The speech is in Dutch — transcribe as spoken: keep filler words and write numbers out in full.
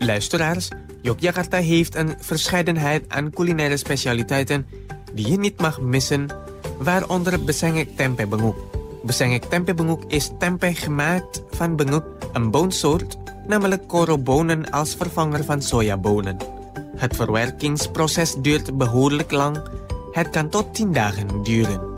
Luisteraars, Yogyakarta heeft een verscheidenheid aan culinaire specialiteiten die je niet mag missen, waaronder besengek tempe benguk. Besengek tempe benguk is tempe gemaakt van benguk, een boonsoort, namelijk korobonen als vervanger van sojabonen. Het verwerkingsproces duurt behoorlijk lang. Het kan tot tien dagen duren.